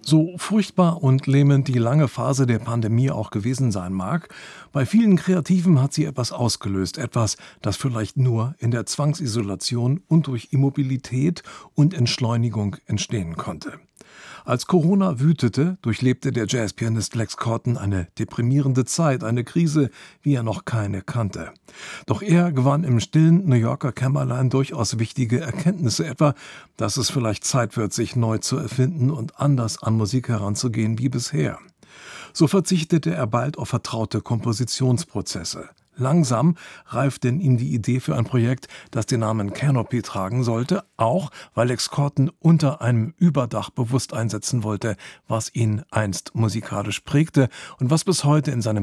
So furchtbar und lähmend die lange Phase der Pandemie auch gewesen sein mag, bei vielen Kreativen hat sie etwas ausgelöst, etwas, das vielleicht nur in der Zwangsisolation und durch Immobilität und Entschleunigung entstehen konnte. Als Corona wütete, durchlebte der Jazzpianist Lex Corton eine deprimierende Zeit, eine Krise, wie er noch keine kannte. Doch er gewann im stillen New Yorker Kämmerlein durchaus wichtige Erkenntnisse, etwa, dass es vielleicht Zeit wird, sich neu zu erfinden und anders an Musik heranzugehen wie bisher. So verzichtete er bald auf vertraute Kompositionsprozesse. Langsam reifte in ihm die Idee für ein Projekt, das den Namen Canopy tragen sollte, auch weil Lex Corton unter einem Überdach bewusst einsetzen wollte, was ihn einst musikalisch prägte und was bis heute in seinem